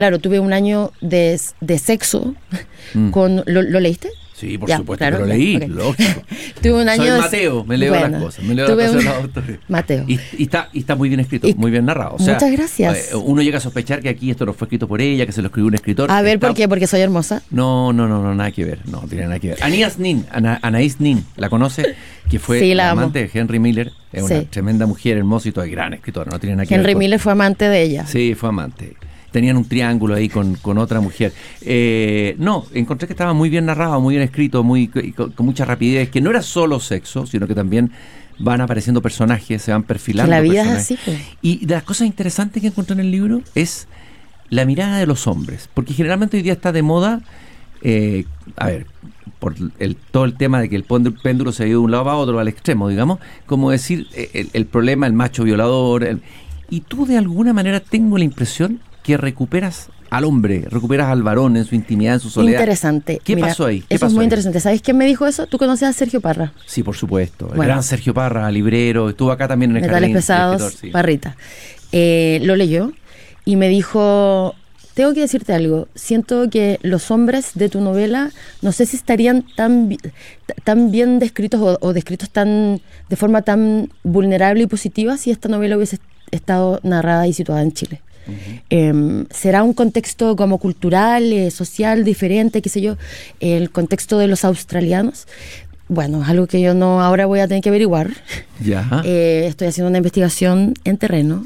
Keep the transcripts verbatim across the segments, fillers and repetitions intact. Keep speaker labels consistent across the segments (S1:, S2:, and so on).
S1: Claro, tuve un año de, de sexo mm. con... ¿lo, ¿Lo leíste?
S2: Sí, por
S1: ya,
S2: supuesto
S1: claro,
S2: que lo leí,
S1: okay.
S2: lógico.
S1: Tuve un año
S2: Soy
S1: de...
S2: Mateo, me leo bueno, las cosas, me leo las cosas
S1: un...
S2: de los autores.
S1: Mateo.
S2: Y, y, está, y está muy bien escrito, y... muy bien narrado. O sea,
S1: muchas gracias.
S2: Eh, uno llega a sospechar que aquí esto no fue escrito por ella, que se lo escribió un escritor.
S1: A ver,
S2: está...
S1: ¿por qué? ¿Porque soy hermosa?
S2: No, no, no, no, nada que ver, no tiene nada que ver. Anaïs Nin, Ana, Anaïs Nin, ¿la conoce? Que fue
S1: sí, la
S2: la
S1: amo.
S2: amante de Henry Miller, es
S1: sí.
S2: una tremenda mujer, hermosa y toda gran escritora, no tiene nada que
S1: Henry
S2: ver. Henry
S1: Miller fue amante de ella.
S2: Sí, fue amante. Tenían un triángulo ahí con, con otra mujer. Eh, no, encontré que estaba muy bien narrado, muy bien escrito, muy con, con mucha rapidez, que no era solo sexo, sino que también van apareciendo personajes, se van perfilando.
S1: Que la vida
S2: personajes.
S1: es así. Pues.
S2: Y de las cosas interesantes que encontré en el libro es la mirada de los hombres, porque generalmente hoy día está de moda, eh, a ver, por el, todo el tema de que el péndulo se ha ido de un lado a otro, al extremo, digamos, como decir, el, el problema, el macho violador, el, y tú de alguna manera tengo la impresión que recuperas al hombre, recuperas al varón en su intimidad, en su soledad.
S1: Interesante.
S2: ¿Qué
S1: Mira,
S2: pasó ahí? ¿Qué
S1: eso
S2: pasó
S1: es muy
S2: ahí?
S1: interesante. ¿Sabes quién me dijo eso? ¿Tú conoces a Sergio Parra?
S2: Sí, por supuesto. El
S1: bueno,
S2: gran Sergio Parra, librero, estuvo acá también en el
S1: Metales
S2: jardín,
S1: Pesados,
S2: escritor, sí.
S1: Parrita. Eh, lo leyó y me dijo, tengo que decirte algo, siento que los hombres de tu novela, no sé si estarían tan, tan bien descritos o, o descritos tan de forma tan vulnerable y positiva si esta novela hubiese estado narrada y situada en Chile. Uh-huh. Eh, será un contexto como cultural, eh, social, diferente, qué sé yo, el contexto de los australianos. Bueno, es algo que yo no ahora voy a tener que averiguar.
S2: Ya.
S1: Eh, estoy haciendo una investigación en terreno.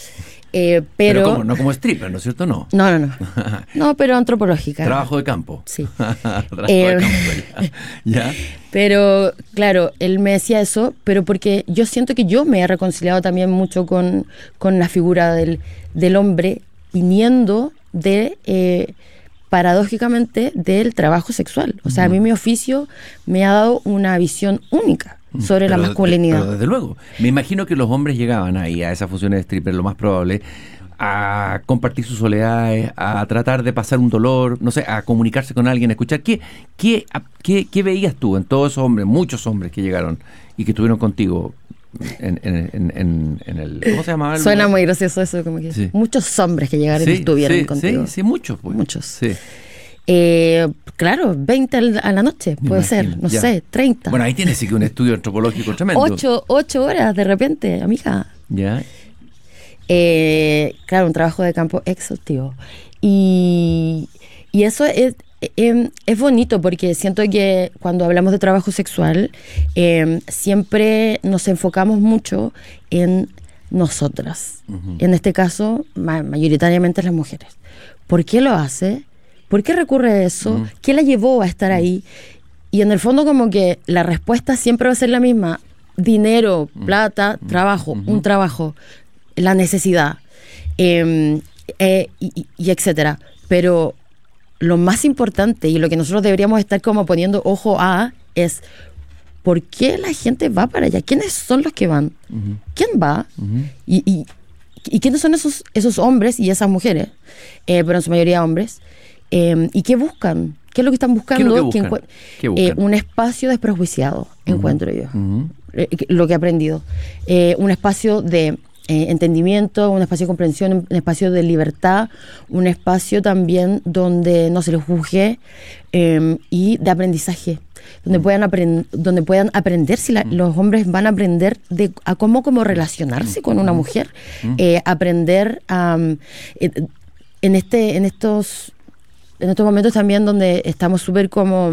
S1: Eh, pero,
S2: pero como, no como stripper, ¿no es cierto? No.
S1: No, no, no. No, pero antropológica.
S2: Trabajo de campo.
S1: Sí.
S2: Trabajo
S1: eh,
S2: de campo. Ya. ¿Ya?
S1: Pero, claro, él me decía eso, pero porque yo siento que yo me he reconciliado también mucho con, con la figura del, del hombre viniendo de, eh, paradójicamente, del trabajo sexual. O sea, uh-huh. a mí mi oficio me ha dado una visión única sobre
S2: pero
S1: la masculinidad.
S2: De, pero desde luego. Me imagino que los hombres llegaban ahí a esas funciones de stripper, lo más probable, a compartir sus soledades, a tratar de pasar un dolor, no sé, a comunicarse con alguien, a escuchar. ¿Qué, qué, qué, qué veías tú en todos esos hombres, muchos hombres que llegaron y que estuvieron contigo en, en, en, en, en el... ¿Cómo se llamaba? El
S1: Suena
S2: lugar?
S1: Muy gracioso eso, como que sí. Muchos hombres que llegaron
S2: sí,
S1: y estuvieron
S2: sí,
S1: contigo.
S2: Sí, sí, muchos. Pues.
S1: Muchos.
S2: Sí.
S1: Eh, claro, veinte a la noche,
S2: Me
S1: puede
S2: imagino,
S1: ser, no
S2: ya.
S1: sé, treinta.
S2: Bueno, ahí tienes sí que un estudio antropológico tremendo.
S1: Ocho, ocho horas de repente, amiga.
S2: Ya.
S1: Eh, claro, un trabajo de campo exhaustivo. Y, y eso es, es, es bonito porque siento que cuando hablamos de trabajo sexual, eh, siempre nos enfocamos mucho en nosotras. Uh-huh. En este caso, ma- mayoritariamente las mujeres. ¿Por qué lo hace? ¿Por qué recurre a eso? Uh-huh. ¿Qué la llevó a estar ahí? Y en el fondo como que la respuesta siempre va a ser la misma. Dinero, plata, uh-huh. trabajo, uh-huh. un trabajo, la necesidad, eh, eh, y, y etcétera. Pero lo más importante y lo que nosotros deberíamos estar como poniendo ojo a es ¿por qué la gente va para allá? ¿Quiénes son los que van? Uh-huh. ¿Quién va? Uh-huh. Y, y, ¿Y quiénes son esos, esos hombres y esas mujeres? Eh, pero en su mayoría hombres. Eh, ¿Y qué buscan? ¿Qué es lo que están buscando?
S2: ¿Qué es lo que buscan?
S1: Que encu-
S2: ¿Qué buscan?
S1: Eh, un espacio desprejuiciado, uh-huh. encuentro yo.
S2: Uh-huh.
S1: Eh, lo que he aprendido. Eh, un espacio de eh, entendimiento, un espacio de comprensión, un espacio de libertad, un espacio también donde no se les juzgue eh, y de aprendizaje. Donde, uh-huh. puedan aprend- donde puedan aprender, si la, uh-huh. los hombres van a aprender de, a cómo, cómo relacionarse uh-huh. con una mujer, uh-huh. eh, aprender um, eh, en, este, en, estos, en estos momentos también donde estamos súper como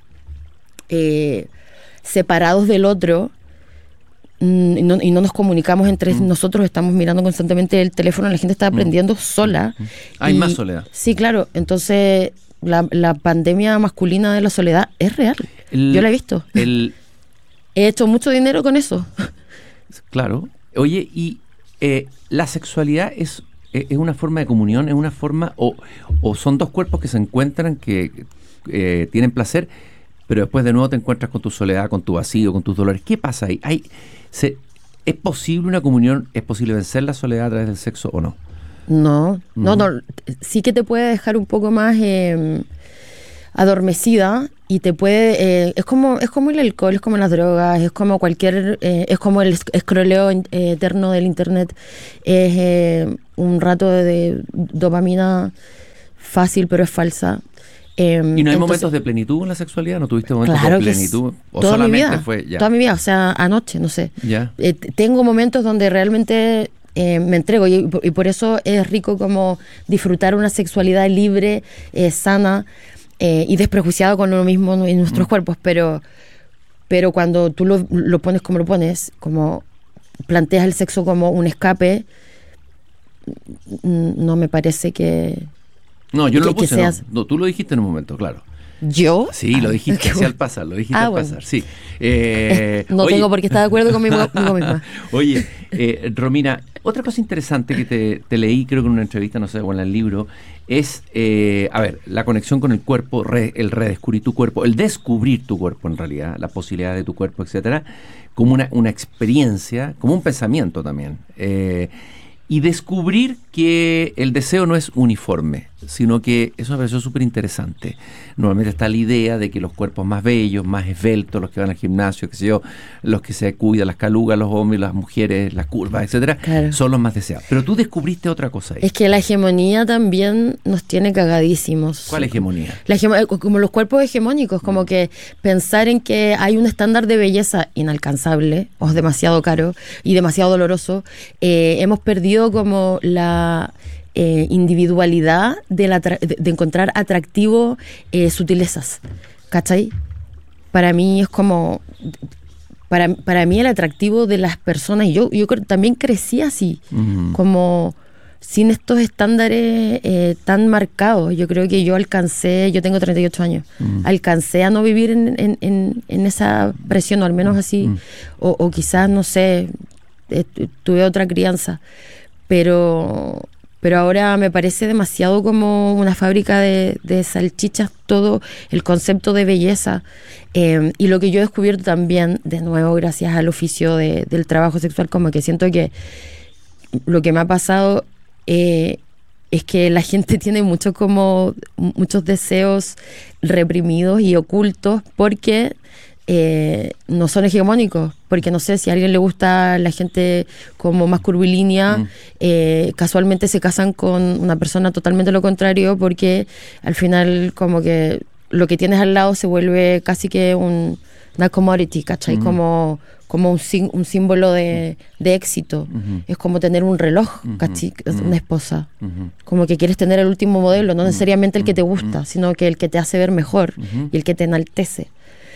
S1: eh, separados del otro mm, y, no, y no nos comunicamos entre uh-huh. nosotros, estamos mirando constantemente el teléfono, la gente está aprendiendo uh-huh. sola.
S2: Uh-huh. Hay
S1: y,
S2: más soledad.
S1: Sí, claro, entonces la, la pandemia masculina de la soledad es real. El, Yo la he visto.
S2: El,
S1: he hecho mucho dinero con eso.
S2: Claro. Oye, y eh, la sexualidad es, es una forma de comunión, es una forma, o, o son dos cuerpos que se encuentran, que eh, tienen placer, pero después de nuevo te encuentras con tu soledad, con tu vacío, con tus dolores. ¿Qué pasa ahí? ¿Hay, se, ¿Es posible una comunión? ¿Es posible vencer la soledad a través del sexo o no?
S1: No, no, no. Sí que te puede dejar un poco más eh, adormecida y te puede eh, es como es como el alcohol, es como las drogas, es como cualquier eh, es como el escroleo eh, eterno del internet, es eh, un rato de, de dopamina fácil, pero es falsa.
S2: Eh, ¿Y no hay entonces, momentos de plenitud en la sexualidad? ¿No tuviste momentos
S1: claro
S2: de plenitud?
S1: Que
S2: ¿O
S1: toda
S2: solamente
S1: mi vida,
S2: fue ya?
S1: Toda mi vida, o sea, anoche, no sé.
S2: ¿Ya?
S1: Eh, tengo momentos donde realmente eh, me entrego y, y por eso es rico como disfrutar una sexualidad libre, eh, sana eh, y desprejuiciada con uno mismo en nuestros mm. cuerpos, pero, pero cuando tú lo, lo pones como lo pones, como planteas el sexo como un escape, no me parece que...
S2: No, yo no
S1: que,
S2: lo puse,
S1: seas...
S2: no. no. Tú lo dijiste en un momento, claro.
S1: ¿Yo?
S2: Sí, lo dijiste así al pasar, lo dijiste
S1: ah,
S2: al
S1: bueno.
S2: pasar, sí. Eh,
S1: no
S2: oye,
S1: tengo por qué estar de acuerdo conmigo, conmigo misma.
S2: Oye, eh, Romina, otra cosa interesante que te, te leí, creo que en una entrevista, no sé, o en el libro, es, eh, a ver, la conexión con el cuerpo, re, el redescubrir tu cuerpo, el descubrir tu cuerpo en realidad, la posibilidad de tu cuerpo, etcétera, como una, una experiencia, como un pensamiento también. Eh, y descubrir que el deseo no es uniforme, sino que eso me pareció súper interesante. Normalmente está la idea de que los cuerpos más bellos, más esbeltos, los que van al gimnasio, qué sé yo, los que se cuidan, las calugas, los hombres, las mujeres, las curvas, etcétera, claro, son los más deseados. Pero tú descubriste otra cosa ahí.
S1: Es que la hegemonía también nos tiene cagadísimos.
S2: ¿Cuál hegemonía?
S1: La hegemo- como los cuerpos hegemónicos, como mm. que pensar en que hay un estándar de belleza inalcanzable, o demasiado caro y demasiado doloroso, eh, hemos perdido como la... Eh, individualidad de, la tra- de, de encontrar atractivo eh, sutilezas, ¿cachai? Para mí es como para, para mí el atractivo de las personas, y yo, yo cre- también crecí así, uh-huh. como sin estos estándares eh, tan marcados. Yo creo que yo alcancé, yo tengo treinta y ocho años, uh-huh. alcancé a no vivir en, en, en, en esa presión, o al menos así, uh-huh. o, o quizás, no sé, eh, tuve otra crianza, pero... Pero ahora me parece demasiado como una fábrica de, de salchichas, todo el concepto de belleza. Eh, y lo que yo he descubierto también, de nuevo, gracias al oficio de, del trabajo sexual, como que siento que lo que me ha pasado eh, es que la gente tiene mucho como, muchos deseos reprimidos y ocultos porque... Eh, no son hegemónicos, porque no sé, si a alguien le gusta la gente como más curvilínea, mm. eh, casualmente se casan con una persona totalmente lo contrario, porque al final como que lo que tienes al lado se vuelve casi que un, una commodity, ¿cachai? Mm. Como, como un, un símbolo de, de éxito. Mm-hmm. Es como tener un reloj, ¿cachai? Mm-hmm. Una esposa. Mm-hmm. Como que quieres tener el último modelo, no necesariamente el que te gusta, mm-hmm. sino que el que te hace ver mejor mm-hmm. y el que te enaltece.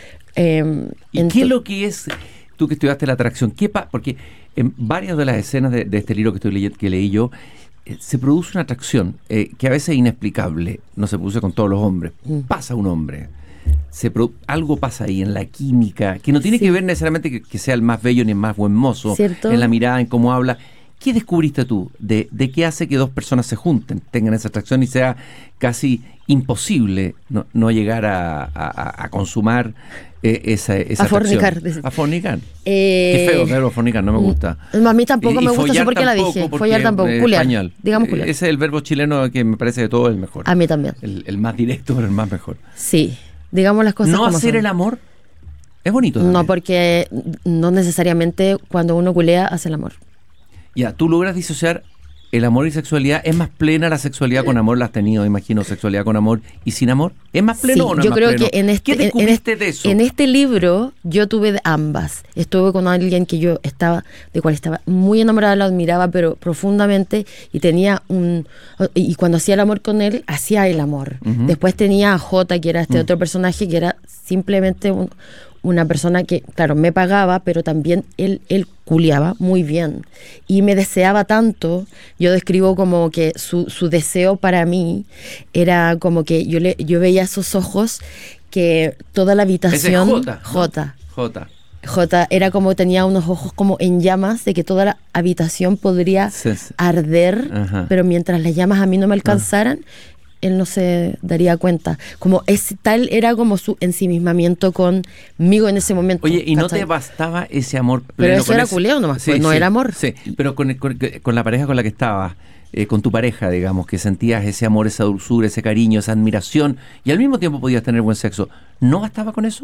S1: Eh,
S2: ¿Y ent- qué es lo que es, tú que estudiaste la atracción, qué pa- porque en varias de las escenas de, de este libro que, estoy leyendo, que leí yo, eh, se produce una atracción eh, que a veces es inexplicable, no se produce con todos los hombres, mm. pasa un hombre, se produ- algo pasa ahí en la química, que no tiene sí. que ver necesariamente que, que sea el más bello ni el más buen mozo, ¿cierto? En la mirada, en cómo habla. ¿Qué descubriste tú de, de qué hace que dos personas se junten, tengan esa atracción y sea casi imposible no, no llegar a, a, a consumar eh, esa, esa
S1: a
S2: atracción?
S1: Fornicar.
S2: A fornicar.
S1: Eh,
S2: Qué feo verbo fornicar, no me gusta.
S1: A mí tampoco
S2: y,
S1: me
S2: y
S1: gusta, eso porque la dije.
S2: Porque,
S1: follar tampoco,
S2: eh,
S1: culiar.
S2: Español.
S1: Digamos culiar.
S2: Ese es el verbo chileno que me parece de todo el mejor.
S1: A mí también.
S2: El, el más directo, pero el más mejor.
S1: Sí, digamos las cosas
S2: no
S1: como
S2: hacer
S1: son.
S2: El amor es bonito también.
S1: No, porque no necesariamente cuando uno culea hace el amor.
S2: Ya, tú logras disociar el amor y sexualidad. ¿Es más plena la sexualidad con amor? ¿La has tenido, imagino, sexualidad con amor y sin amor? ¿Es más pleno
S1: sí,
S2: o no
S1: yo
S2: es más
S1: creo
S2: pleno?
S1: Que en este,
S2: ¿Qué descubriste
S1: en este,
S2: de eso?
S1: En este libro yo tuve de ambas. Estuve con alguien que yo estaba, de cual estaba muy enamorada, lo admiraba, pero profundamente, y tenía un... Y cuando hacía el amor con él, hacía el amor. Uh-huh. Después tenía a Jota, que era este uh-huh. otro personaje, que era simplemente un... una persona que, claro, me pagaba, pero también él, él culiaba muy bien. Y me deseaba tanto. Yo describo como que su, su deseo para mí era como que yo le yo veía esos ojos que toda la habitación...
S2: Ese es Jota.
S1: Jota.
S2: Jota.
S1: Jota era como, tenía unos ojos como en llamas, de que toda la habitación podría sí, sí. arder, ajá. pero mientras las llamas a mí no me alcanzaran, ah. él no se daría cuenta. Como es tal era como su ensimismamiento conmigo en ese momento.
S2: Oye, ¿y
S1: ¿cachai?
S2: no te bastaba ese amor pleno?
S1: Pero eso era
S2: ese...
S1: culeo nomás,
S2: sí,
S1: pues, no
S2: sí,
S1: era amor.
S2: Sí, pero con, con, con la pareja con la que estabas, eh, con tu pareja, digamos, que sentías ese amor, esa dulzura, ese cariño, esa admiración, y al mismo tiempo podías tener buen sexo, ¿no bastaba con eso?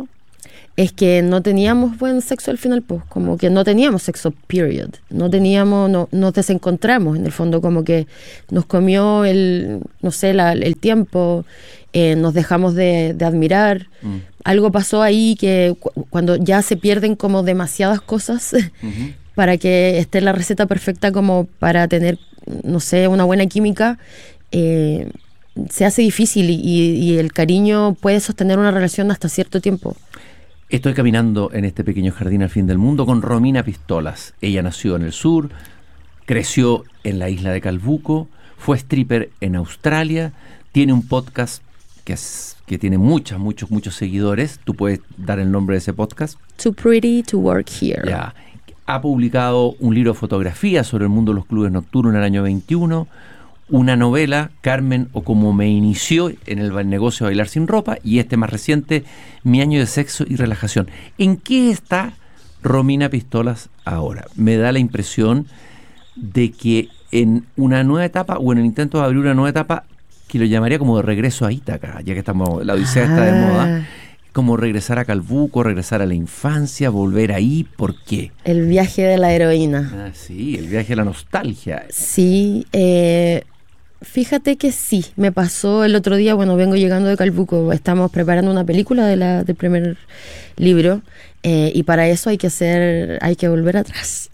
S1: Es que no teníamos buen sexo al final, pues, como que no teníamos sexo, period. No teníamos, no, nos desencontramos, en el fondo, como que nos comió el, no sé, la, el tiempo, eh, nos dejamos de, de admirar. Mm. Algo pasó ahí que cu- cuando ya se pierden como demasiadas cosas uh-huh. para que esté la receta perfecta como para tener, no sé, una buena química, eh, se hace difícil y, y el cariño puede sostener una relación hasta cierto tiempo.
S2: Estoy caminando en este pequeño jardín al fin del mundo con Romina Pistolas. Ella nació en el sur, creció en la isla de Calbuco, fue stripper en Australia, tiene un podcast que, es, que tiene muchos, muchos, muchos seguidores. ¿Tú puedes dar el nombre de ese podcast?
S1: Too Pretty to Work Here.
S2: Ya. Ha publicado un libro de fotografía sobre el mundo de los clubes nocturnos en el año veintiuno, una novela, Carmen o como me inició en el negocio de bailar sin ropa, y este más reciente, Mi año de sexo y relajación. ¿En qué está Romina Pistolas ahora? Me da la impresión de que en una nueva etapa, o en el intento de abrir una nueva etapa, que lo llamaría como de regreso a Ítaca, ya que estamos, la odisea ah. está de moda, como regresar a Calbuco, regresar a la infancia, volver ahí. ¿Por qué?
S1: El viaje de la heroína.
S2: Ah, sí, el viaje de la nostalgia.
S1: Sí, eh... Fíjate que sí, me pasó el otro día, bueno, vengo llegando de Calbuco, estamos preparando una película de la, del primer libro, eh, y para eso hay que hacer, hay que volver atrás.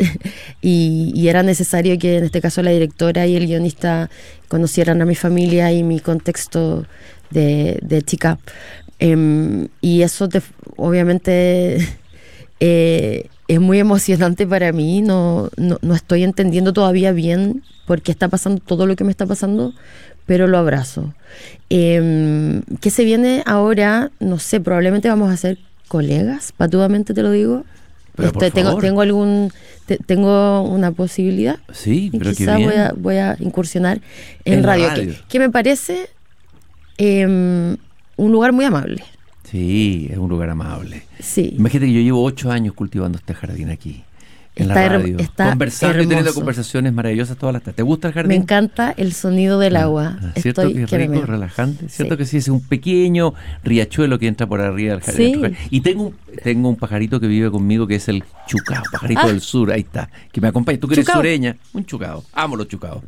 S1: y, y era necesario que en este caso la directora y el guionista conocieran a mi familia y mi contexto de, de chica. Eh, y eso te, obviamente eh, es muy emocionante para mí, no, no, no estoy entendiendo todavía bien por qué está pasando todo lo que me está pasando, pero lo abrazo. Eh, ¿Qué se viene ahora? No sé, probablemente vamos a ser colegas, patudamente te lo digo.
S2: Pero
S1: este, tengo, tengo algún te, tengo una posibilidad.
S2: Sí, pero
S1: quizá
S2: qué bien.
S1: Voy a, voy a incursionar en, en radio, radio. Que, que me parece eh, un lugar muy amable.
S2: Sí, es un lugar amable.
S1: Sí.
S2: Imagínate que yo llevo ocho años cultivando este jardín aquí, en
S1: está
S2: la radio,
S1: her- está
S2: conversando
S1: hermoso.
S2: y teniendo conversaciones maravillosas todas las tardes. ¿Te gusta el jardín?
S1: Me encanta el sonido del
S2: ah,
S1: agua.
S2: Ah, ¿Cierto
S1: Estoy
S2: que es
S1: que
S2: rico,
S1: me...
S2: relajante? ¿Cierto
S1: sí.
S2: que sí? Es un pequeño riachuelo que entra por arriba del jardín.
S1: Sí.
S2: Y tengo un, tengo un pajarito que vive conmigo que es el chucao, pajarito ah. del sur, ahí está, que me acompaña. Tú que eres
S1: chucao.
S2: sureña, un chucao. Amo los chucaos.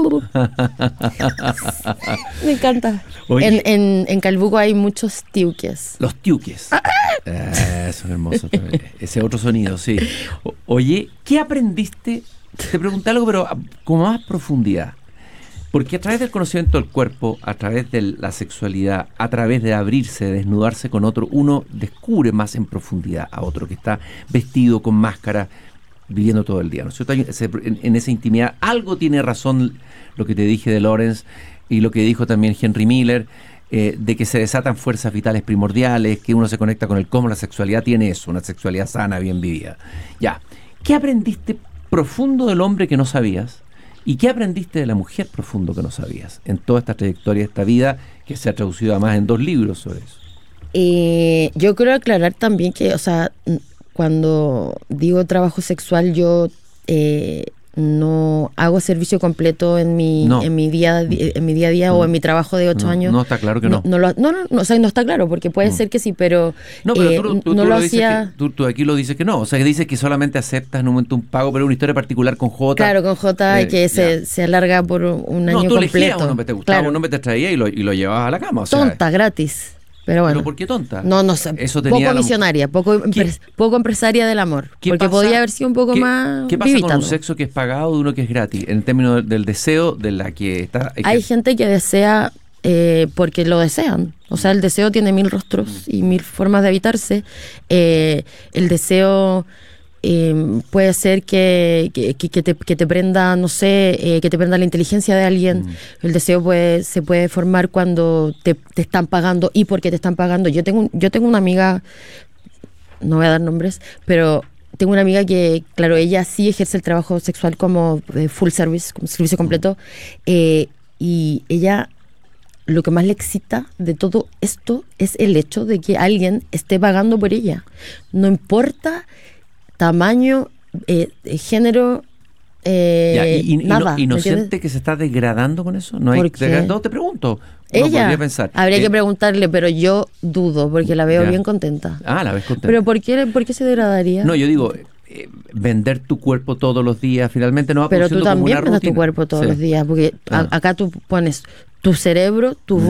S1: Me encanta.
S2: Oye,
S1: en, en, en Calbuco hay muchos tiuques.
S2: Los tiuques. Eh, son hermosos también. Ese otro sonido, sí. O, oye, ¿qué aprendiste? Te pregunté algo, pero con más profundidad. Porque a través del conocimiento del cuerpo, a través de la sexualidad, a través de abrirse, de desnudarse con otro, uno descubre más en profundidad a otro que está vestido con máscara, viviendo todo el día, ¿no es cierto? En, en esa intimidad, algo tiene razón lo que te dije de Lawrence y lo que dijo también Henry Miller, eh, de que se desatan fuerzas vitales primordiales, que uno se conecta con el cómo. La sexualidad tiene eso, una sexualidad sana, bien vivida. Ya, ¿qué aprendiste profundo del hombre que no sabías? ¿Y qué aprendiste de la mujer profundo que no sabías en toda esta trayectoria, esta vida que se ha traducido además en dos libros sobre eso?
S1: Eh, yo quiero aclarar también que, o sea, cuando digo trabajo sexual, yo eh, no hago servicio completo en mi
S2: no.
S1: en mi día en mi día a día no. o en mi trabajo de ocho
S2: no,
S1: años.
S2: No está claro que no.
S1: No, no, lo, no, no, no, o sea, no está claro, porque puede no. ser que sí, pero
S2: no, pero
S1: eh,
S2: tú, tú,
S1: no
S2: tú
S1: lo,
S2: lo
S1: hacía.
S2: Que, tú, tú aquí lo dices que no, o sea, que dices que solamente aceptas en un momento un pago, pero una historia particular con J.
S1: Claro, con J eh, que se, se alarga por un año
S2: no, tú
S1: completo.
S2: Un nombre te gustaba,
S1: claro.
S2: un nombre te traía y lo, y lo llevabas a la cama. O sea,
S1: tonta, gratis. Pero bueno.
S2: ¿Pero por qué tonta?
S1: No, no sé.
S2: Eso
S1: poco
S2: la...
S1: misionaria, poco, empres, poco empresaria del amor. Porque
S2: pasa?
S1: podía haber sido un poco
S2: ¿Qué,
S1: más.
S2: ¿Qué pasa vivitando? Con un sexo que es pagado de uno que es gratis? En términos del, del deseo de la que está.
S1: Hay
S2: que...
S1: gente que desea eh, porque lo desean. O sea, el deseo tiene mil rostros y mil formas de habitarse. Eh, el deseo. Eh, puede ser que, que, que, te, que te prenda, no sé, eh, que te prenda la inteligencia de alguien. Mm. El deseo puede, se puede formar cuando te, te están pagando y porque te están pagando. Yo tengo, yo tengo una amiga, no voy a dar nombres, pero tengo una amiga que, claro, ella sí ejerce el trabajo sexual como eh, full service, como servicio completo, eh, y ella, lo que más le excita de todo esto es el hecho de que alguien esté pagando por ella. No importa tamaño, eh, género, eh,
S2: Ya, y, y- y
S1: nada.
S2: no, y no
S1: ¿me entiendes?
S2: siente que se está degradando con eso. No hay
S1: ¿Por qué?
S2: degradado, te pregunto. Uno
S1: Ella,
S2: podría pensar.
S1: habría
S2: Eh,
S1: que preguntarle, pero yo dudo, porque la veo
S2: ya.
S1: bien contenta.
S2: Ah, la ves contenta.
S1: Pero ¿por qué, por qué se degradaría?
S2: No, yo digo, eh, vender tu cuerpo todos los días, finalmente no va
S1: Pero tú
S2: produciendo como
S1: también
S2: una
S1: vendes tu
S2: rutina.
S1: cuerpo todos
S2: Sí.
S1: los días, porque a-
S2: Ah.
S1: acá tú pones tu cerebro, tu